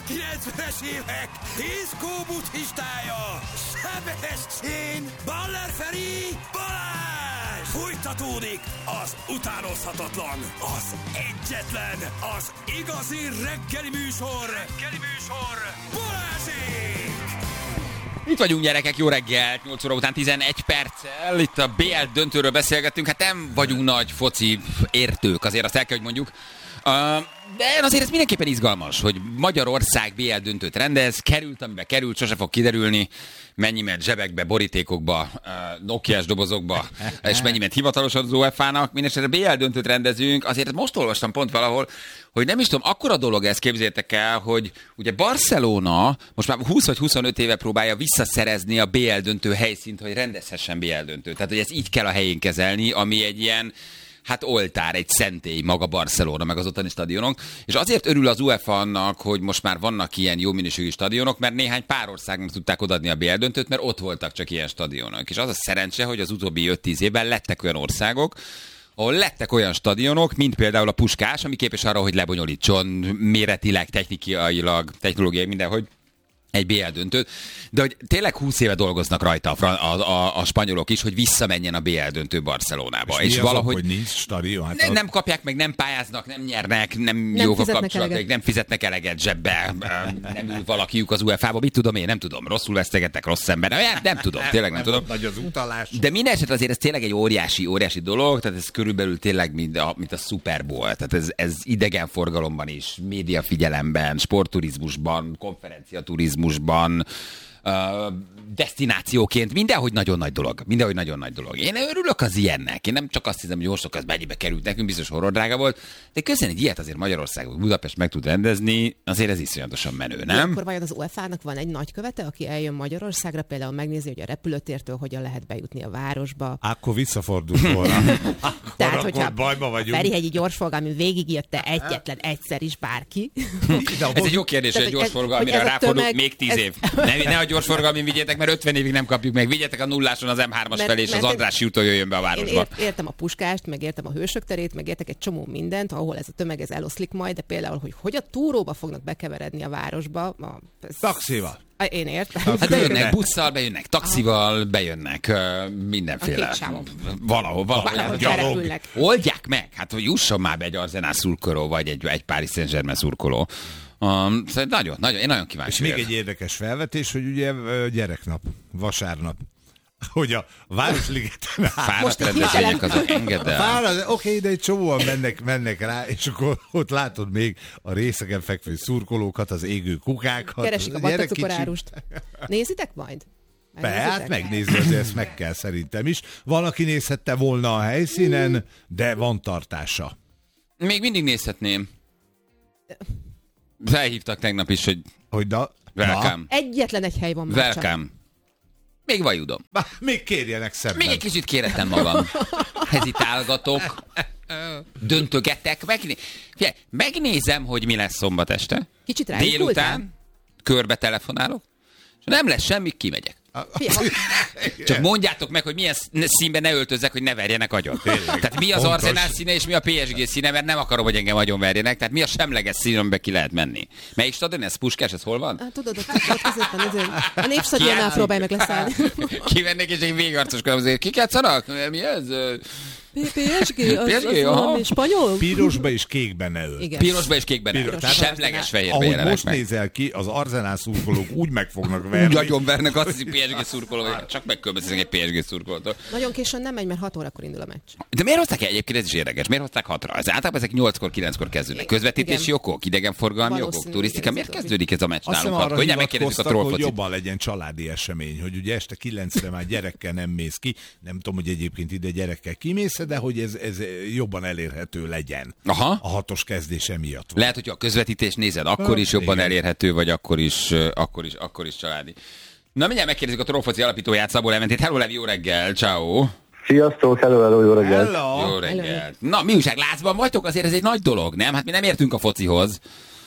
90-es évek diszkó buddhistája, Sebestyén, Baller Feri, Balázs! Fújtatódik az utánozhatatlan, az egyetlen, az igazi reggeli műsor, Balázsék! Itt vagyunk, gyerekek, jó reggelt, 8 óra után 11 perccel, itt a BL döntőről beszélgettünk, hát nem vagyunk nagy foci értők, azért azt el kell, hogy mondjuk. De azért ez mindenképpen izgalmas, hogy Magyarország BL döntőt rendez, került, amiben került, sose fog kiderülni, mennyi ment zsebekbe, borítékokba, Nokiás dobozokba, és mennyi ment hivatalosan az UEFA-nak. Mindenesetre BL döntőt rendezünk, azért most olvastam pont valahol, hogy nem is tudom, akkora dolog ez, képzeljétek el, hogy ugye Barcelona most már 20 vagy 25 éve próbálja visszaszerezni a BL döntő helyszínt, hogy rendezhessen BL döntőt. Tehát, hogy ez így kell a helyén kezelni, ami egy ilyen oltár, egy szentély maga Barcelona, meg az ottani stadionok. És azért örül az UEFA annak, hogy most már vannak ilyen jó minőségű stadionok, mert néhány pár országnak tudták odaadni a BL döntőt, mert ott voltak csak ilyen stadionok. És az a szerencse, hogy az utóbbi 5-10 évben lettek olyan országok, ahol lettek olyan stadionok, mint például a Puskás, ami képes arra, hogy lebonyolítson méretileg, technikailag, technológiai, mindenhogy egy BL döntőt, de hogy tényleg 20 éve dolgoznak rajta a spanyolok is, hogy visszamenjen a BL döntő Barcelonába. És valahogy hogy nincs stadion? Hát nem kapják meg, nem pályáznak, nem nyernek, nem jók a kapcsolatok, nem fizetnek eleget zsebbe, nem ül valakiük az UEFA-ba, mit tudom én, nem tudom, rosszul vesztegettek, rossz ember, nem tudom, tényleg nem tudom. Nagy az utalás. De minden esetre azért ez tényleg egy óriási dolog, tehát ez körülbelül tényleg mint a Super Bowl, tehát ez idegenforgalomban is, médiafigyelemben, sportturizmusban, konferenciaturizmusban, desztinációként, mindenhogy nagyon nagy dolog. Én örülök az ilyennek. Én nem csak azt hiszem, hogy jó sok az mennyibe került nekünk, biztos horrordrága volt, de közben egy ilyet azért Magyarországon, Budapest meg tud rendezni, azért ez iszonyatosan menő, nem? Akkor vajon az UEFA-nak van egy nagykövete, aki eljön Magyarországra, például megnézi, hogy a repülőtértől hogyan lehet bejutni a városba. Akkor visszafordul volna. Tehát, hogyha bajba vagyunk. a Ferihegyi gyorsforgalmi végigjötte egyetlen egyszer is bárki. Ez egy jó kérdés, hogy a gyorsforgalmira ráfordul még 10 év. Ne a gyorsforgalmin vigyétek, mert 50 évig nem kapjuk meg. Vigyetek a nulláson az M3-as felé, és az Andrássy úton jöjjön be a városba. Én értem a Puskást, meg értem a Hősök terét, meg értek egy csomó mindent, ahol ez a tömeg ez eloszlik majd, de például, hogy a túróba fognak bekeveredni a városba. Taxival. Én értem. Hát bejönnek busszal, bejönnek taxival, bejönnek mindenféle. Valahol. Oldják meg, hát hogy jusson már be egy Arsenal szurkoló, vagy egy Paris Saint-Germain szurkoló. Szóval én nagyon kíváncsi. És még egy érdekes felvetés, hogy ugye gyereknap, vasárnap, hogy a Városligeten fáradt rendezvények azok engedd el. Oké, de egy csomóan mennek rá, és akkor ott látod még a részeken fekvő szurkolókat, az égő kukákat. Keresik a battacukorárust. Nézitek majd? Hát megnézni, azért ezt meg kell szerintem is. Van, aki nézhette volna a helyszínen, de van tartása. Még mindig nézhetném. Felhívtak tegnap is, hogy welcome. Egyetlen egy hely van már csak. Welcome. Még vajudom. Még kérjenek szemben. Még egy kicsit kérettem magam. Hezitálgatok. Döntögetek. Megnézem, hogy mi lesz szombat este. Kicsit délután körbe telefonálok. És nem lesz semmi, kimegyek. Csak mondjátok meg, hogy milyen színben ne öltözzek, hogy ne verjenek agyon. Tehát mi az Arsenal színe és mi a PSG színe, mert nem akarom, hogy engem agyon verjenek. Tehát mi a semleges szín, amiben ki lehet menni. Melyik stadion ez? Puskás, ez hol van? Tudod, ott középen a Népstadionnál próbálj meg leszállni. Kivennék és egy végarcos azért. Kik játszanak? Mi ez? PSG, az valami spanyol? Pirosba és kékben ne ölt. Pirosba és kékben ne ölt. Semleges fehérbe jelenek meg. Most nézel ki, az Arsenal szurkolók úgy meg fognak verni. Úgy agyon vernek, azt hiszik PSG szurkoló, csak megkülönböztetek egy PSG szurkolótól. Nagyon későn nem megy, mert 6 órakor indul a meccs. De miért hozták egyébként, ez is érdekes, miért hozták 6-ra? Ez általában ezek 8-kor, 9-kor kezdődnek. Közvetítési okok, idegenforgalmi okok, turisztika. Miért kezdődik ez a meccs nálunk? Könnyen megkérdezik a trollfocit. Hogy jobban legyen családi esemény, hogy ugye este 9-re már gyerekkel nem mész ki. Nem tudom, hogy egyébként ide gyerekkel kimész, de hogy ez jobban elérhető legyen. Aha. A 6-os kezdése miatt. Lehet, hogy a közvetítés nézed, akkor is jobban elérhető, vagy akkor is családi. Na, mindjárt megkérdezzük a Trollfoci alapítóját, Szabó Leventét. Hello, Levi, jó reggel, ciao. Sziasztok, hello, jó reggel. Jó reggel. Na, mi újság, lázban vagytok? Azért ez egy nagy dolog, nem? Hát mi nem értünk a focihoz.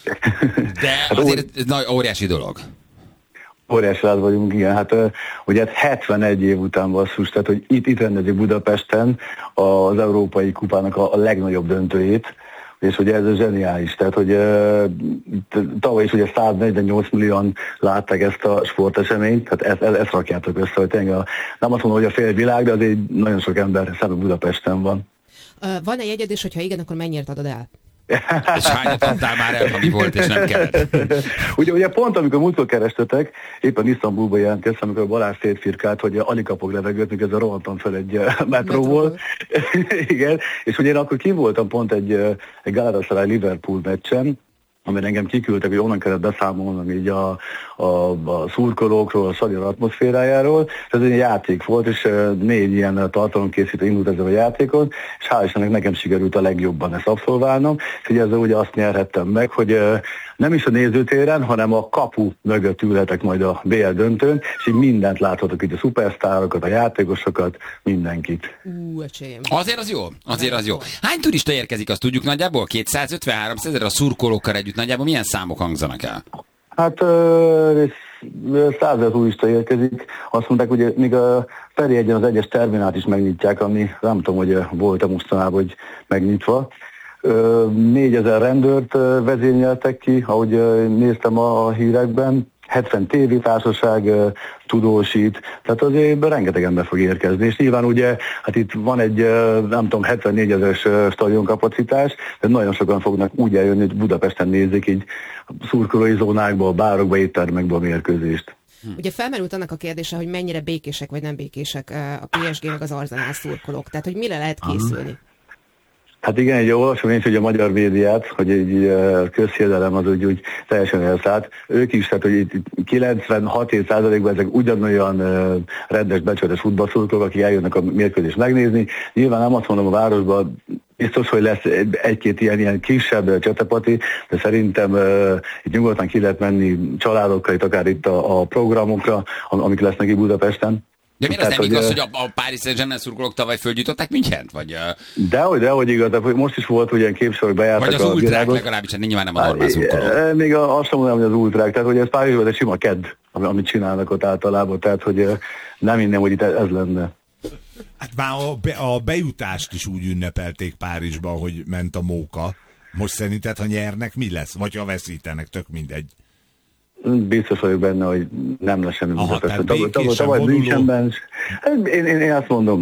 De azért óriási dolog. Óriási rád vagyunk, igen. Hát ugye 71 év után basszus, tehát hogy itt rendezik Budapesten az Európai Kupának a legnagyobb döntőjét, És ugye ez zseniális, tehát hogy tavaly is ugye 148 millióan látták ezt a sporteseményt, tehát ezt rakjátok össze, hogy tényleg nem azt mondom, hogy a fél világ, de azért nagyon sok ember szemben Budapesten van. Van-e jegyed, és hogyha igen, akkor mennyire adod el? És hányat adtál már el, ami volt, és nem kellett? ugye pont amikor múltkor kerestetek, éppen Isztambulba jelentkeztem, amikor Balázs szétfirkált, hogy alig kapok levegőt, mikor ezzel rohantam fel egy metróból. Igen, és ugye én akkor kim voltam pont egy Galatasaray Liverpool meccsen, amire engem kiküldtek, hogy onnan kellett beszámolnom így a szurkolókról, a stadion atmoszférájáról. Ez egy játék volt, és 4 ilyen tartalomkészítő indult ezzel a játékon, és hál' Istennek nekem sikerült a legjobban ezt abszolválnom, és ugye ezzel ugye azt nyerhettem meg, hogy nem is a nézőtéren, hanem a kapu mögött ülhetek majd a BL döntőn, és így mindent láthatok, így a szupersztárokat, a játékosokat, mindenkit. Öcsém. Azért az jó, azért az jó. Hány turista érkezik, azt tudjuk nagyjából? 250-300 ezer a szurkolókkal együtt nagyjából milyen számok hangzanak el? Hát 100 000 turista érkezik. Azt mondták, hogy még a Feriegyen az egyes terminát is megnyitják, ami nem tudom, hogy volt-e mostanában, hogy megnyitva. 4000 rendőrt vezényeltek ki, ahogy néztem a hírekben. 70 tévétársaság tudósít, tehát azért rengeteg ember fog érkezni, és nyilván ugye, hát itt van egy, nem tudom, 74 000-es stadionkapacitás, de nagyon sokan fognak úgy eljönni, hogy Budapesten nézik így szurkolói zónákba, bárokba, éttermekbe a mérkőzést. Ugye felmerült annak a kérdése, hogy mennyire békések vagy nem békések a PSG meg az Arsenal szurkolók, tehát hogy mire lehet készülni? Hát igen, egy olvasom én is, hogy a magyar médiát, hogy egy közhiedelem az úgy teljesen elszállt. Ők is, tehát hogy 96%-ban ezek ugyanolyan rendes, becsületes futballszurkolók, akik eljönnek a mérkőzést megnézni. Nyilván nem azt mondom, a városban biztos, hogy lesz egy-két ilyen kisebb csatapati, de szerintem itt nyugodtan ki lehet menni családokkal, itt akár itt a programokra, amik lesznek itt Budapesten. De miért az nem igaz, hogy a Paris Saint-Germain szurkolók tavaly fölgyújtották Münchent? Vagy, Dehogy igaz, de most is volt, hogy ilyen képsorok bejártak. vagy az ultrák legalábbis, hát nyilván nem a normál szurkolók. Még azt sem mondanám, hogy az ultrák, tehát hogy ez Párizsban egy sima kedd, amit csinálnak ott általában, tehát hogy nem innen, hogy itt ez lenne. Hát már a bejutást is úgy ünnepelték Párizsban, hogy ment a móka. Most szerinted, ha nyernek, mi lesz? Vagy ha veszítenek, tök mindegy. Biztos vagyok benne, hogy nem lesz semmi Budapesten. Tavaly Münchenben. Én azt mondom,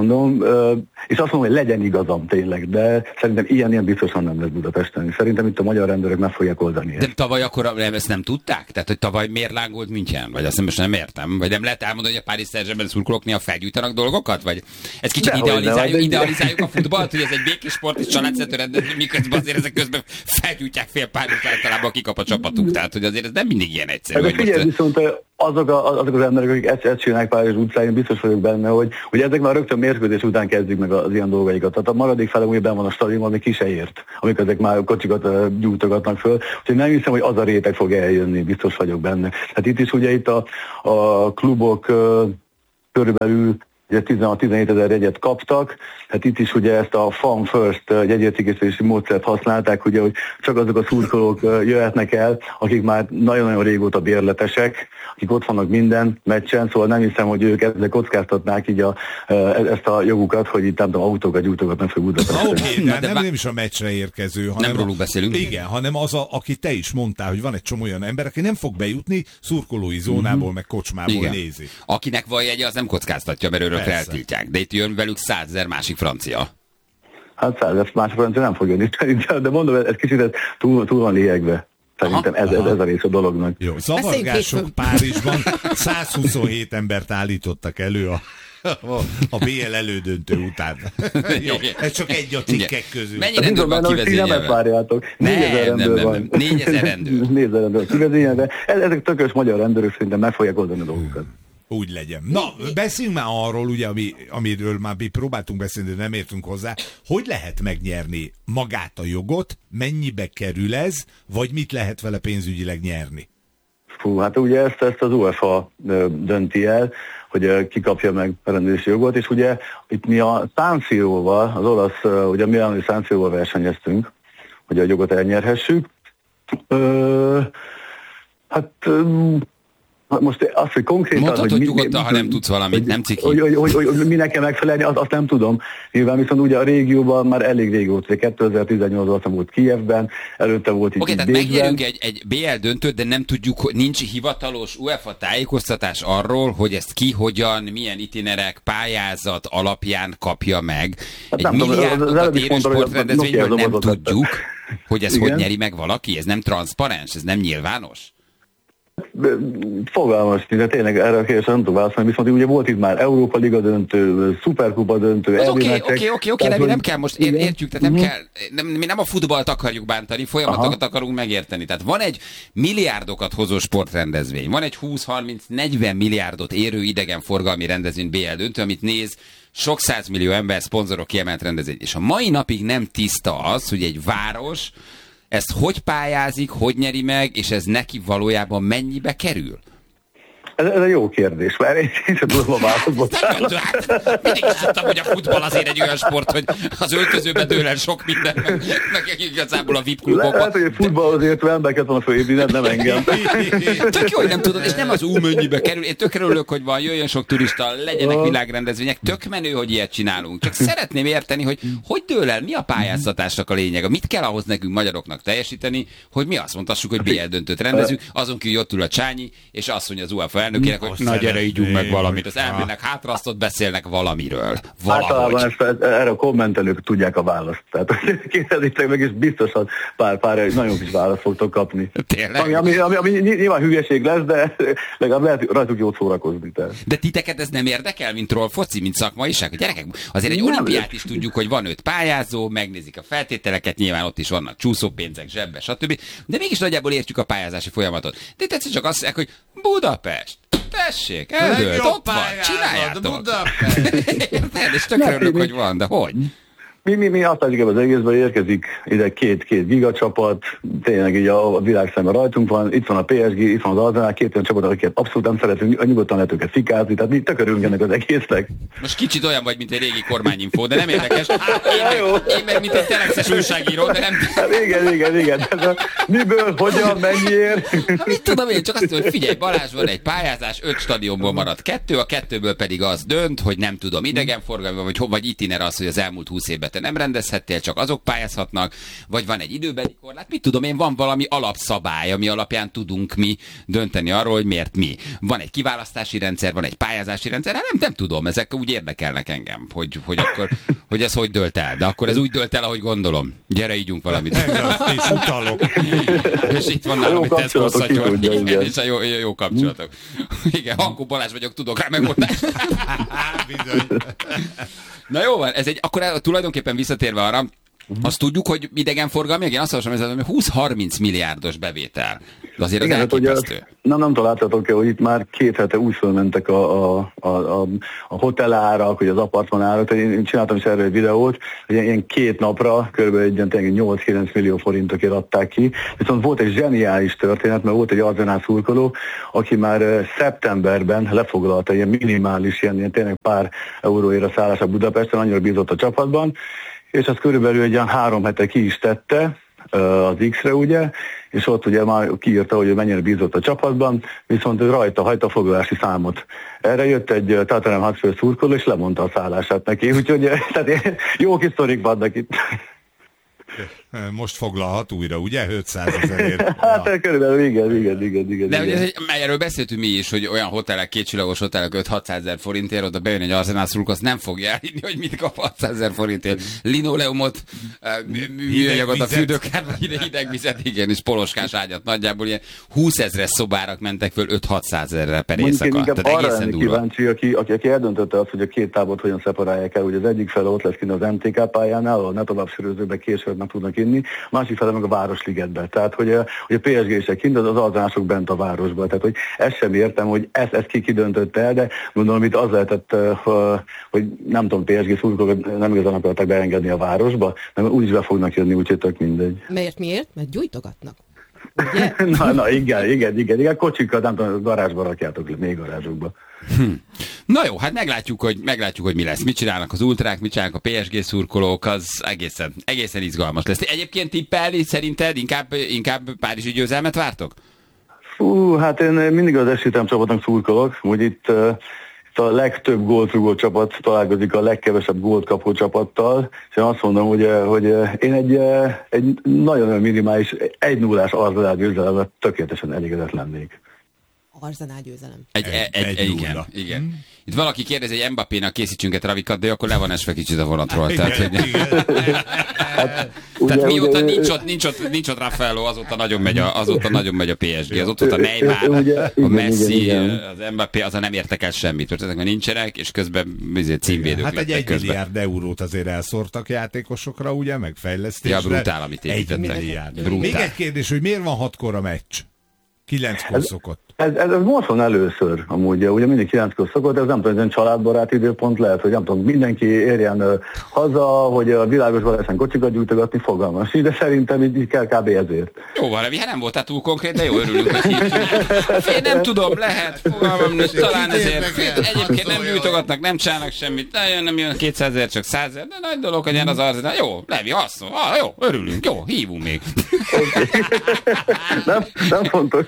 és azt mondom, hogy legyen igazam tényleg, de szerintem ilyen biztosan nem lesz Budapesten. Szerintem itt a magyar rendőrök meg fogják oldani. De tavaly akkor ezt nem tudták? Tehát, hogy tavaly miért lángolt München? Vagy azt most nem értem? Vagy nem lehet elmondani, hogy a Paris Saint-Germain szurkolóknél felgyújtanak dolgokat? Vagy ez kicsit idealizáljuk a futballt, hogy ez egy békés sport és családszerű rendezvény, miközben azért ezek közben felgyújtják fél Párizst általában, aki kap a csapatuk. Tehát, hogy azért ez nem mindig ilyen egyszerű. Figyelj, viszont azok az emberek, akik ezt csinálják Párizs utcáin, biztos vagyok benne, hogy ezek már rögtön mérkőzés után kezdik meg az ilyen dolgaikat. Tehát a maradék fele úgy benn van a stadionban, ami ki se ért, amikor ezek már kocsikat gyújtogatnak föl. Úgyhogy nem hiszem, hogy az a réteg fog eljönni, biztos vagyok benne. Hát itt is ugye itt a klubok körülbelül 16-17 ezer jegyet kaptak, hát itt is ugye ezt a Fan First jegyértékesítési módszert használták, ugye, hogy csak azok a szurkolók jöhetnek el, akik már nagyon-nagyon régóta bérletesek, akik ott vannak minden meccsen, szóval nem hiszem, hogy ők ezzel kockáztatnák így ezt a jogukat, hogy itt nem tudom, autókat gyújtogatnak fel Budapesten. Oké, de nem is a meccsre érkező, hanem nem róluk beszélünk. Igen, hanem az, aki te is mondtál, hogy van egy csomó olyan ember, aki nem fog bejutni, szurkolói zónából, meg kocsmából nézi. Akinek van jegye, az nem kockáztatja, mert örökre eltiltják. De itt jön velük 100 000 másik francia. Hát 100 000 másik francia nem fog jönni, de mondom, ez kicsit túl van liegve. Szerintem ez a rész a dolognak. Jó, zavargások Párizsban 127 embert állítottak elő a BL elődöntő után. Jó, ez csak egy a cikkek közül. Mennyi rendőr van kivezényelve? Nem várjátok. 4000 rendőr van. 4000 rendőr. 4000 rendőr kivezényelve. Ezek tökös magyar rendőrök szerintem meg fogják oldani a dolgokat. Úgy legyen. Na, beszéljünk már arról, ugye, amiről már mi próbáltunk beszélni, de nem értünk hozzá. Hogy lehet megnyerni magát a jogot, mennyibe kerül ez, vagy mit lehet vele pénzügyileg nyerni? Hát ugye ezt az UEFA dönti el, hogy ki kapja meg a rendezési jogot, és ugye itt mi a San Siróval, az olasz, ugye mi a San Siróval versenyeztünk, hogy a jogot elnyerhessük. Hát Most azt, hogy konkrétan... Mondhatod, hogy nyugodtan, ha nem tudsz valamit, nem ciki. Hogy minek kell megfelelni, azt nem tudom. Nyilván viszont ugye a régióban már elég régóta, 2018-ban volt Kijevben, előtte volt itt tehát megnyerünk egy BL döntőt, de nem tudjuk, nincs hivatalos UEFA tájékoztatás arról, hogy ezt ki, hogyan, milyen itinerek, pályázat alapján kapja meg. Egy milliárdokat érő sportrendezvényről nem tudjuk, hogy ez hogy nyeri meg valaki. Ez nem transzparens, ez nem nyilvános. Fogalmas, de tényleg erre a kérdésre nem tudom válaszolni, viszont ugye volt itt már Európa Liga döntő, Szuperkupa döntő, Oké, de mi nem kell most, értjük, tehát nem kell, mi nem a futballt akarjuk bántani, folyamatokat akarunk megérteni. Tehát van egy milliárdokat hozó sportrendezvény, van egy 20-30-40 milliárdot érő idegenforgalmi rendezvény BL döntő, amit néz sok 100 millió ember, szponzorok, kiemelt rendezvény. És a mai napig nem tiszta az, hogy egy város ezt hogy pályázik, hogy nyeri meg, és ez neki valójában mennyibe kerül? Ez egy jó kérdés, mert én sem tudom a választ. Mindig is tudtam, hogy a futball azért egy olyan sport, hogy az öltözőben dől el sok minden, meg igazából a VIP klubokban. Lehet, hogy a futball azért embereket van a főépíteni, nem engem. Tök jó, hogy nem tudod, és nem az mennyibe kerül. Én tök örülök, hogy van, jöjjön sok turista, legyenek világrendezvények, tök menő, hogy ilyet csinálunk. Csak szeretném érteni, hogy dől el, mi a pályáztatásnak a lényege, mit kell ahhoz nekünk magyaroknak teljesíteni, hogy mi azt mondhassuk, hogy BL döntőt rendezünk, azon kívül ott ül a Csányi, és azt mondja az UEFA elnökének, hogy na gyere, ígyunk meg valamit. Az elmének hátrasztott, beszélnek valamiről. Általában erre a kommentelők tudják a választ. Tehát kérdezzétek meg, és biztosan pár nagyon kis választ fogtok kapni. Tényleg? Ami nyilván hülyeség lesz, de legalább lehet rajtuk jót szórakozni. Tehát. De titeket ez nem érdekel, mint trollfoci, mint szakmaiság? Gyerekek, azért egy olimpiát is tudjuk, hogy van 5 pályázó, megnézik a feltételeket, nyilván ott is vannak csúszópénzek, zsebbe, stb. De mégis nagyjából értjük a pályázási folyamatot. De tetszett csak azt mondják, hogy Budapest. Tessék, eldőlt, ott van, csináljátok. Érted? És tökre örülök, hogy van, de hogy? Mi azt látjuk az egészben, érkezik ide két gigacsapat, tényleg így a világ szemben rajtunk van, itt van a PSG, itt van az Arsenal, 2 olyan csapat, akiket abszolút nem szeretünk, nyugodtan lehet őket fikázni, tehát mi tökörülünk ennek az egésznek. Most kicsit olyan vagy, mint egy régi kormányinfó, de nem érdekes. Én meg mint egy telexes újságíró, de nem... Igen. Miből, hogyan, mennyiért? Mit tudom én, csak azt tudom, hogy figyelj, Balázs, van egy pályázás, 5 stadionból maradt 2, a 2-ből pedig az dönt, hogy nem tudom, idegenforgalmi, vagy itiner az, hogy az elmúlt 20 évben te nem rendezhettél, csak azok pályázhatnak, vagy van egy időbeli korlát, mit tudom én, van valami alapszabály, ami alapján tudunk mi dönteni arról, hogy miért mi. Van egy kiválasztási rendszer, van egy pályázási rendszer, hát nem tudom, ezek úgy érdekelnek engem, hogy akkor, hogy ez hogy dölt el, de akkor ez úgy dölt el, ahogy gondolom. Gyere, ígyunk valamit. És utalok. És itt van nálam, hogy ez hosszatyor. És a jó kapcsolatok. Igen, Hankó Balázs vagyok, tudok rá megoldást. Bizony. Na jó van, akkor tulajdonképpen visszatérve arra, azt tudjuk, hogy idegenforgalmi, én azt olvasom, hogy 20-30 milliárdos bevétel. De azért igen, az elképesztő. Nem találtatok el, hogy itt már 2 hete úgy fölmentek a hotelárak, vagy az apartmanárak, én csináltam is erről egy videót, hogy ilyen 2 napra kb. 8-9 millió forintokért adták ki. Viszont volt egy zseniális történet, mert volt egy Arsenal szurkoló, aki már szeptemberben lefoglalta ilyen minimális, ilyen tényleg pár euróért a szállásra Budapesten, annyira bízott a csapatban, és azt körülbelül egy ilyen 3 hete ki is tette az X-re, ugye, és ott ugye már kiírta, hogy mennyire bízott a csapatban, viszont rajta hagyta a foglalási számot. Erre jött egy Tottenham Hotspur szurkoló, és lemondta a szállását neki, úgyhogy tehát jó kis sztorik vannak itt. Most foglalhat újra, ugye? 500 000-ért. Hát körülbelül igen. De ugye erről beszéltünk mi is, hogy olyan hotelek, 2 csillagos hotelek 5-600 000 forintért, oda bejön egy Arsenal szurkoló, azt nem fogja elhinni, hogy mit kap 600 000 forintért. Linoleumot, műanyagot a fürdőkárban, hideg vizet, igen, és poloskás ágyat. Nagyjából ilyen 20 000-es szobárak mentek föl 5-600 000-re per éjszaka. Tehát egészen durva. Kíváncsi, aki eldöntötte azt, hogy a 2 tábort hogyan szeparálják el, hogy az egyik fele ott lesz kint az MTK pályánál, ahol ne tovább sörözőbe később meg tudnak inni, másik fele meg a Városligetbe. Tehát, hogy a PSG-sek kint, az alzások bent a városba. Tehát, hogy ezt sem értem, hogy ezt ki döntötte el, de gondolom itt az lehetett, hogy nem tudom, PSG szurkolók nem igazán akarták beengedni a városba, mert úgyis be fognak jönni, úgyhogy tök mindegy. Miért? Mert gyújtogatnak. na, igen. Kocsikkal, nem tudom, garázsba rakjátok, még garázsokba. Na jó, hát meglátjuk, hogy mi lesz. Mit csinálnak az ultrák, mit csinálnak a PSG szurkolók, az egészen izgalmas lesz. Egyébként tippelni szerinted inkább Párizsi győzelmet vártok? Hát én mindig az esélytelen csapatnak szurkolok, hogy itt a legtöbb gólt csapat találkozik a legkevesebb gólt kapó csapattal, és én azt mondom, hogy én egy nagyon minimális 1-0-ás Arsenal győzelemre tökéletesen elégedett lennék. Arsenal győzelem. Igen. Itt valaki kérdezi, hogy Mbappénak készítsünk egy travikat, de akkor le van esve kicsit a vonatról. Tehát mióta nincs ott Raffaello, azóta nagyon megy a PSG. Azóta a Neymar, a Messi, az Mbappé, azon nem értek el semmit. Ezek már nincsenek, és közben címvédők hát lettek egy közben. 1 milliárd eurót azért elszórtak játékosokra, ugye, meg fejlesztésre. Ja, brutál, amit építettek. 1 milliárd. Brutál. Még egy kérdés, hogy miért van 6-kor a meccs? 9-kor szokott. Ez most van először, amúgy, ugye mindig 9-kor szokott, ez nem tudom, ez egy családbarát időpont lehet, hogy nem tudom, mindenki érjen haza, hogy a világosban lehessen kocsikat gyújtogatni, fogalmas. De szerintem így kell kb. Ezért. Jó, valami, hát nem voltál túl konkrét, de jó, örülünk, hogy hívtunk. Én nem tudom, lehet, fogalmam, talán ezért. Egyébként nem gyújtogatnak, nem csinálnak semmit, nem jön 200 000, csak 100 000, de nagy dolog, hogy az Arsenal. Jó, Levi, haszon, jó, örülünk, jó, hívunk még. Nem fontos.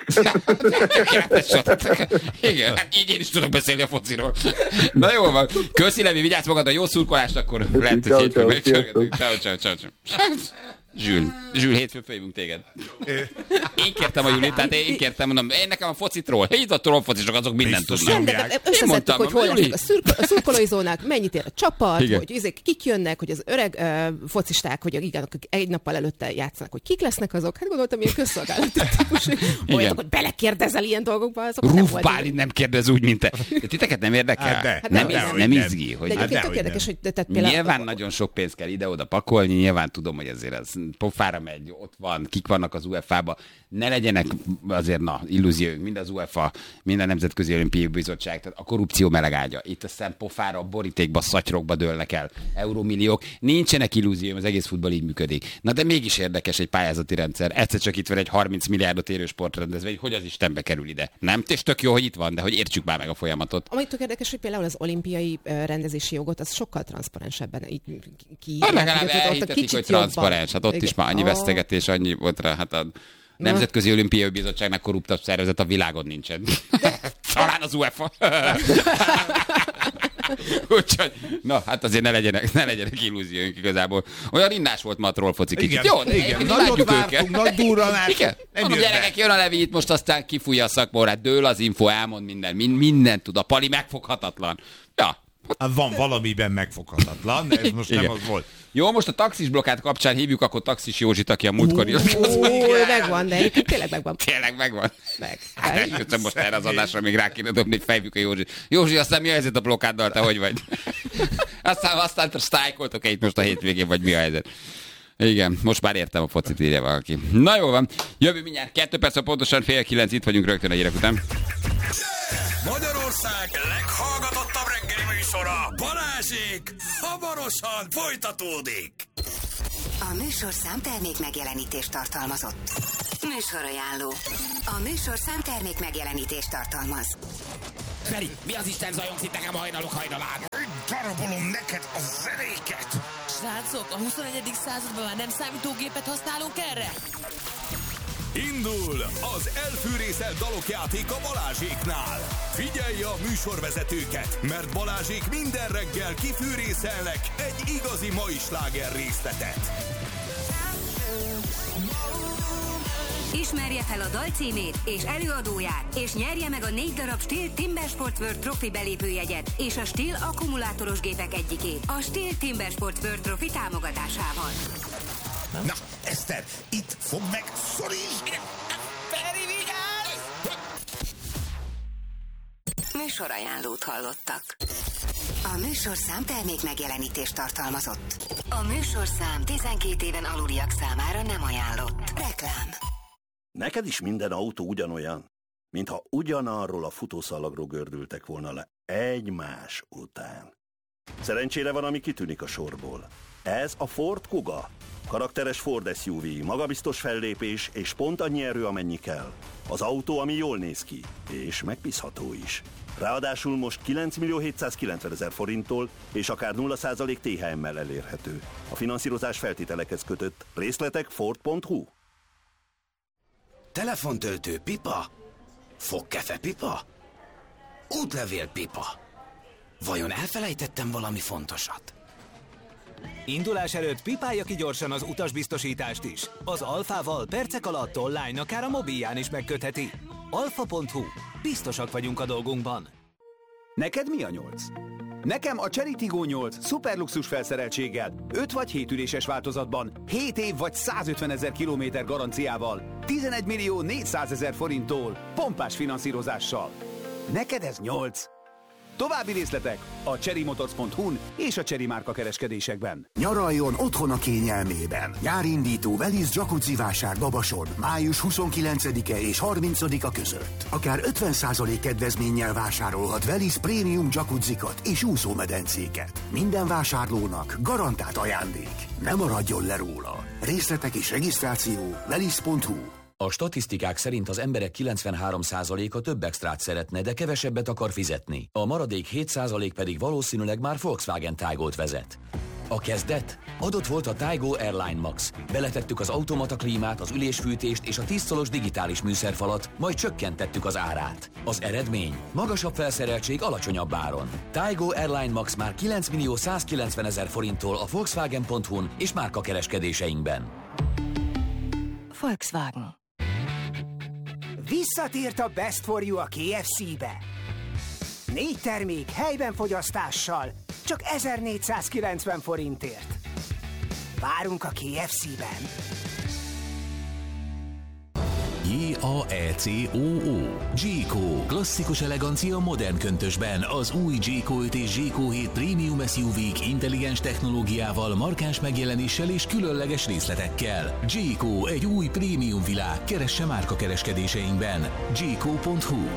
Igen, hát így én is tudok beszélni a fociról. Na jó van, köszi Levi, vigyázz magad a jó szurkolást, akkor lehet, hogy hétfőn megcsörgetünk. Ciao. Zsül, hétfőn fölhívunk téged. Én kértem a Julit, tehát én kértem, mondom, én nekem a focitról, így a trollfocisok, azok mindent tudnak. Összeszedtük, hogy hol lesznek a szurkolói zónák, mennyit ér a csapat, igen. Hogy kik jönnek, hogy az öreg focisták, hogy igen, akik egy nappal előtte játszanak, hogy kik lesznek azok. Hát gondoltam, ilyen közszolgálati típus, hogy belekérdezel ilyen dolgokba, azok nem volt. Bálint nem kérdez úgy, mint te. Titeket nem érdekel? Nem izgi. De egyébként tök érdekes, hogy például... Nyilván nagyon sok pénz kell ide-oda pakolni, nyilván tudom, hogy azért ez pofára megy, ott van, kik vannak az UEFA-ba. Ne legyenek azért, illúzióink, mind az UEFA, mind a Nemzetközi Olimpiai Bizottság, tehát a korrupció melegágya. Itt aztán pofára, borítékba, szatyrokba dőlnek el eurómilliók. Nincsenek illúzióim, az egész futball így működik. Na de mégis érdekes egy pályázati rendszer. Egyszer csak itt van egy 30 milliárdot érő sportrendezvény, hogy az Istenbe kerül ide. Nem? És tök jó, hogy itt van, de hogy értsük már meg a folyamatot. Amit tök érdekes, hogy például az olimpiai rendezési jogot, az sokkal transzparensebben így legalább elhitetik, hogy transzparens. Hát ott is már annyi vesztegetés, annyi volt rá. Hát a Nemzetközi Olimpiai Bizottságnak korruptabb szervezet a világon nincsen. Talán az UEFA. Úgyhogy, hát azért ne legyenek illúzióink igazából. Olyan innás volt ma a trollfoci kicsit. Jó, igen, nagyot vártunk, nagy durranás. Igen, mondom, gyerekek, jön a Levi itt most, aztán kifújja a szakmórát, dől az info, elmond mindent tud. A Pali megfoghatatlan. Ja. Hát van valamiben megfoghatatlan, de ez most nem az volt. Jó, most a taxis blokkát kapcsán hívjuk akkor Taxis Józsit, aki a múltkor jött. Megvan, de egyébként tényleg megvan. Tényleg megvan. Hát most erre az adásra még rá kéne dobni, hogy fejvük a Józsit. Józsi, aztán mi a helyzet a blokkáddal, te hogy vagy? aztán sztrájkoltok itt most a hétvégén, vagy mi a helyzet? Igen, most már értem a focit, írja valaki. Na jó van, jövő mindjárt 2 perc, pontosan 8:30, itt vagyunk rögtön a hírek után. Magyarország leghallgatottabb reggeli műsora, Balázsék, hamarosan folytatódik. A műsorszám termék megjelenítést tartalmazott. Műsorajánló. A műsorszám termék megjelenítést tartalmaz. Feri, mi az Isten zajongsz itt nekem a hajnalán? Én darabolom neked a zenéket! Srácok, a 21. században már nem számítógépet használunk erre? Indul az elfűrészelt dalok játéka Balázséknál. Figyelj a műsorvezetőket, mert Balázsék minden reggel kifűrészelnek egy igazi mai sláger részletet. Ismerje fel a dal címét és előadóját, és nyerje meg a 4 darab Stihl Timber Sport World Trophy belépőjegyet és a Stihl akkumulátoros gépek egyikét a Stihl Timber Sport World Trophy támogatásával. Na, Eszter, itt fog meg, szoríts! Feri, vigyázz! Műsorajánlót hallottak. A műsorszám termék megjelenítést tartalmazott. A műsorszám 12 éven aluliak számára nem ajánlott. Reklám. Neked is minden autó ugyanolyan, mintha ugyanarról a futószalagról gördültek volna le egymás után. Szerencsére van, ami kitűnik a sorból. Ez a Ford Kuga. Karakteres Ford SUV, magabiztos fellépés és pont annyi erő, amennyi kell. Az autó, ami jól néz ki, és megbízható is. Ráadásul most 9.790.000 forinttól és akár 0% THM-mel elérhető. A finanszírozás feltételekhez kötött. Részletek Ford.hu. Telefontöltő pipa? Fogkefe-pipa? Útlevél-pipa? Vajon elfelejtettem valami fontosat? Indulás előtt pipálja ki gyorsan az utasbiztosítást is. Az Alfával percek alatt online, akár a mobilján is megkötheti. Alfa.hu. Biztosak vagyunk a dolgunkban. Neked mi a 8? Nekem a Chery Tiggo 8 szuperluxus felszereltséggel, 5 vagy 7 üléses változatban, 7 év vagy 150 000 kilométer garanciával, 11 millió 400 000 forinttól, pompás finanszírozással. Neked ez 8. További részletek a cherrymotors.hu-n és a Chery márka kereskedésekben. Nyaraljon otthon a kényelmében. Nyárindító Velis Jacuzzi vásár Babason május 29-e és 30-a között. Akár 50% kedvezménnyel vásárolhat Velis prémium jacuzzikat és úszómedencéket. Minden vásárlónak garantált ajándék. Ne maradjon le róla. Részletek és regisztráció velis.hu. A statisztikák szerint az emberek 93%-a több extrát szeretne, de kevesebbet akar fizetni. A maradék 7% pedig valószínűleg már Volkswagen Taigót vezet. A kezdet? Adott volt a Taigo Airline Max. Beletettük az automata klímát, az ülésfűtést és a 10 szolos digitális műszerfalat, majd csökkentettük az árát. Az eredmény? Magasabb felszereltség alacsonyabb áron. Taigo Airline Max már 9 millió 190 000 forinttól a Volkswagen.hu-n és márkakereskedéseinkben. Volkswagen. Visszatért a Best for You a KFC-be. 4 termék helyben fogyasztással, csak 1490 forintért. Várunk a KFC-ben. J-A-E-C-O-O. G-Co. Klasszikus elegancia modern köntösben. Az új G-Co 5 és G-Co 7 Premium SUV-k intelligens technológiával, markáns megjelenéssel és különleges részletekkel. G-Co, egy új prémium világ. Keresse márkakereskedéseinkben. G-Co.hu.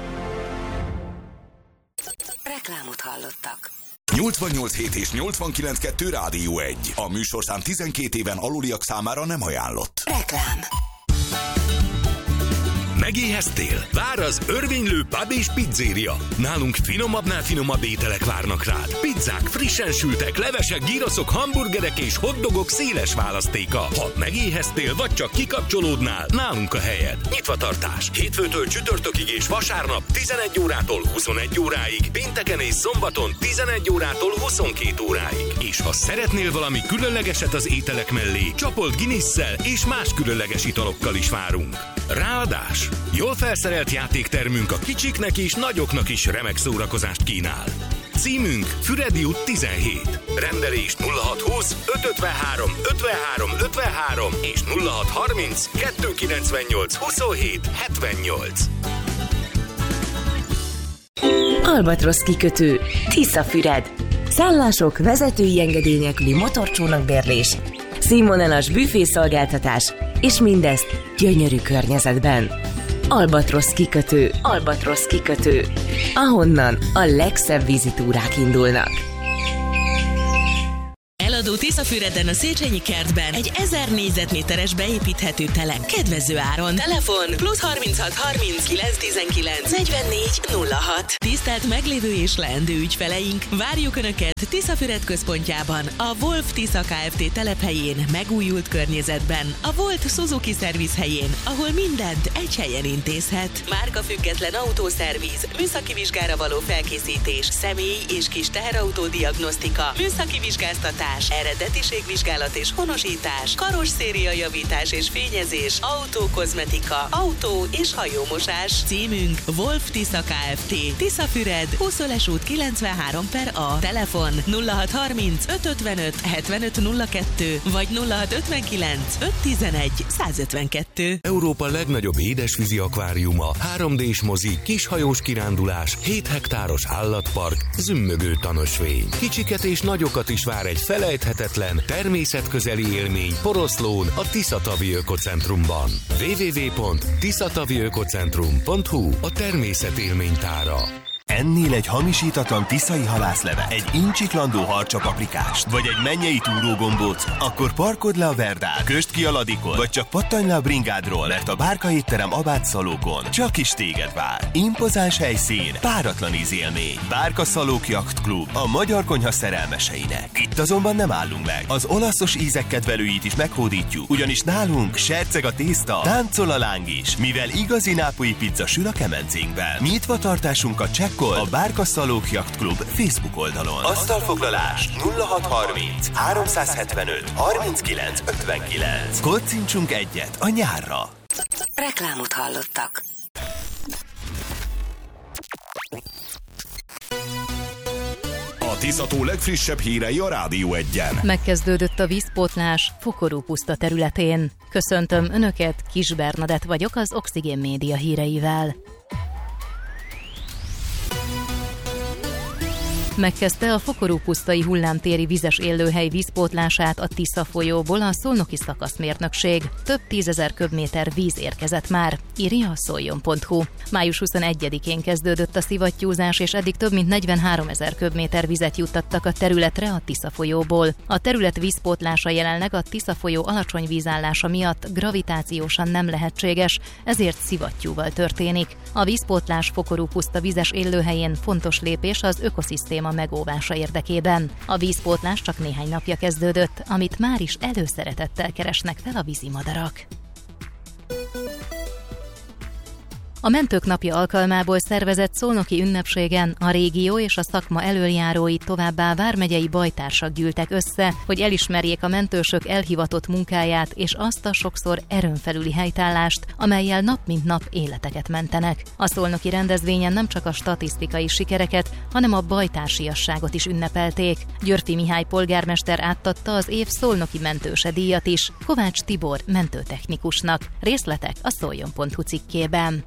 Reklámot hallottak. 88.7 és 89.2 Rádió 1. A műsorszám 12 éven aluliak számára nem ajánlott. Reklám. Megéheztél? Vár az örvénylő pub és pizzéria. Nálunk finomabbnál finomabb ételek várnak rád. Pizzák, frissen sültek, levesek, gyroszok, hamburgerek és hotdogok széles választéka. Ha megéheztél, vagy csak kikapcsolódnál, nálunk a helyed. Nyitvatartás. Hétfőtől csütörtökig és vasárnap 11 órától 21 óráig, pénteken és szombaton 11 órától 22 óráig. És ha szeretnél valami különlegeset az ételek mellé, csapolt Guinness-szel és más különleges italokkal is várunk. Ráadás! Jól felszerelt játéktermünk a kicsiknek és nagyoknak is remek szórakozást kínál. Címünk Füredi út 17. Rendelés 0620 553 53 53 és 0630 298 27 78. Albatrosz kikötő, Tiszafüred. Szállások, vezetői engedély nélküli motorcsónakbérlés, színvonalas büfészolgáltatás, és mindezt gyönyörű környezetben. Albatrosz kikötő, Albatrosz kikötő, ahonnan a legszebb vízitúrák indulnak. Eladó Tiszafüreden a Széchenyi kertben egy 1000 négyzetméteres beépíthető telek kedvező áron. Telefon +36 30 919 44 06. Tisztelt meglévő és leendő ügyfeleink, várjuk Önöket Tiszafüred központjában, a Wolf Tisza Kft. Telephelyén, megújult környezetben, a Volt Suzuki Service helyén, ahol mindent egy helyen intézhet. Márkafüggetlen autószerviz, műszaki vizsgára való felkészítés, személy és kis teherautó diagnosztika, műszaki vizsgáztatás, eredetiségvizsgálat és honosítás, karosszéria javítás és fényezés, autókozmetika, autó és hajómosás. Címünk Wolf Tisza Kft. Tiszafüred, 20 út 93/A. Telefon 0630 555 7502 vagy 0659 511 152. Európa legnagyobb édesvízi akváriuma, 3D-s mozi, kishajós kirándulás, 7 hektáros állatpark, zümmögő tanösvény. Kicsiket és nagyokat is vár egy felejthetetlen, természetközeli élmény Poroszlón, a Tiszatavi Ökocentrumban. www.tiszataviökocentrum.hu a természet élménytára. Ennél egy hamisítatlan tiszai halászlevet, egy incsiklandó harcsapaprikást, vagy egy mennyei túrógombóc, akkor parkodd le a Verdán, kösd ki a ladikon, vagy csak pattanj le a bringádról, mert a Bárka étterem Abát Szalókon csak is téged vár. Impozáns helyszín, páratlan ízélmény. Bárka Szalók Yacht Club, a magyar konyha szerelmeseinek. Itt azonban nem állunk meg. Az olaszos ízek kedvelőit is meghódítjuk, ugyanis nálunk serceg a tészta, táncol a láng is, mivel igazi nápolyi pizza sül a kemencénkben. Nyitva tartásunkat csekkol a Bárka Szalók Yacht Club Facebook oldalon. Asztalfoglalás 0630 375 39 59. Koccintsunk egyet a nyárra. Reklámot hallottak. A Tiszató legfrissebb hírei a Rádió 1-en. Megkezdődött a vízpótlás Fokorú puszta területén. Köszöntöm Önöket, Kis Bernadett vagyok az Oxigén Média híreivel. Megkezdte a Fokorú-pusztai hullámtéri vizes élőhely vízpótlását a Tisza folyóból a Szolnoki Szakaszmérnökség. Több 10 000 köbméter víz érkezett már, írja a szoljon.hu. Május 21-én kezdődött a szivattyúzás, és eddig több mint 43 000 köbméter vizet juttattak a területre a Tisza folyóból. A terület vízpótlása jelenleg a Tisza folyó alacsony vízállása miatt gravitációsan nem lehetséges, ezért szivattyúval történik. A vízpótlás Fokorú-puszta vizes élőhelyén fontos lépés az ökoszisztéma megóvása érdekében. A vízpótlás csak néhány napja kezdődött, amit már is előszeretettel keresnek fel a vízimadarak. A Mentők Napja alkalmából szervezett szolnoki ünnepségen a régió és a szakma elöljárói, továbbá vármegyei bajtársak gyűltek össze, hogy elismerjék a mentősök elhivatott munkáját és azt a sokszor erőn felüli helytállást, amellyel nap mint nap életeket mentenek. A szolnoki rendezvényen nem csak a statisztikai sikereket, hanem a bajtársiasságot is ünnepelték. Györfi Mihály polgármester átadta az év szolnoki mentőse díjat is Kovács Tibor mentőtechnikusnak. Részletek a szoljon.hu cikkében.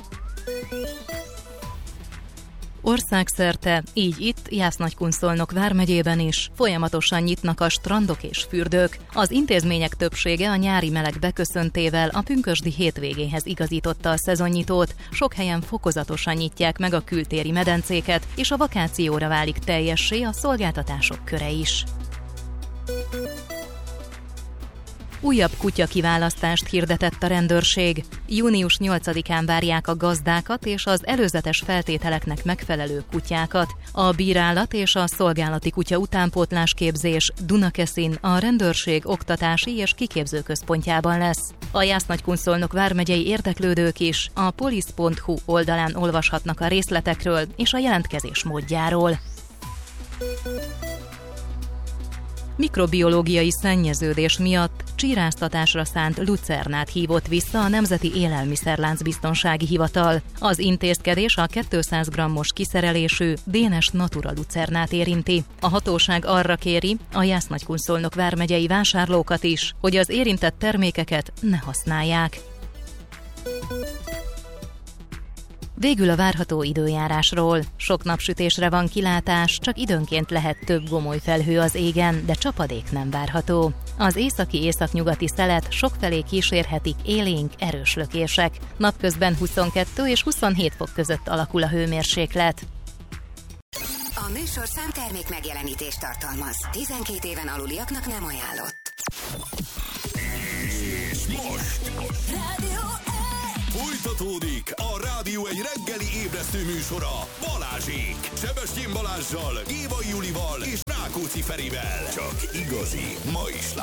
Országszerte, így itt Jász-Nagykun-Szolnok vármegyében is folyamatosan nyitnak a strandok és fürdők. Az intézmények többsége a nyári meleg beköszöntével a pünkösdi hétvégéhez igazította a szezonnyitót. Sok helyen fokozatosan nyitják meg a kültéri medencéket, és a vakációra válik teljessé a szolgáltatások köre is. Újabb kutyakiválasztást hirdetett a rendőrség. Június 8-án várják a gazdákat és az előzetes feltételeknek megfelelő kutyákat. A bírálat és a szolgálati kutya utánpótlásképzés Dunakeszin a rendőrség oktatási és kiképző központjában lesz. A Jász-Nagykun-Szolnok vármegyei érdeklődők is a police.hu oldalán olvashatnak a részletekről és a jelentkezés módjáról. Mikrobiológiai szennyeződés miatt csíráztatásra szánt lucernát hívott vissza a Nemzeti Élelmiszerláncbiztonsági Hivatal. Az intézkedés a 200 g-os kiszerelésű Dénes Natura lucernát érinti. A hatóság arra kéri a Jász-Nagykun-Szolnok vármegyei vásárlókat is, hogy az érintett termékeket ne használják. Végül a várható időjárásról. Sok napsütésre van kilátás, csak időnként lehet több gomoly felhő az égen, de csapadék nem várható. Az északi-északnyugati szelet sokfelé kísérhetik élénk, erős lökések. Napközben 22 és 27 fok között alakul a hőmérséklet. A műsorszám termék megjelenítést tartalmaz. 12 éven aluliaknak nem ajánlott. És most folytatódik a Rádió egy reggeli ébresztő műsora Balázsék. Sebestyén Balázssal, Éva Julival és Rákóczi Ferivel. Csak igazi ma is.